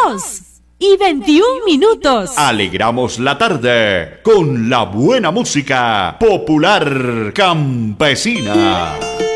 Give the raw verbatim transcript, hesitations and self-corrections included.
dos y veintiún minutos. Alegramos la tarde con la buena música popular campesina.